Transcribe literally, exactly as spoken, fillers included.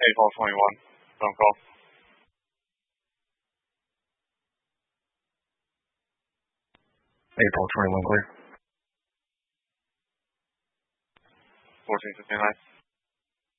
April twenty-one. Phone call. April twenty-one clear. fourteen fifty-nine.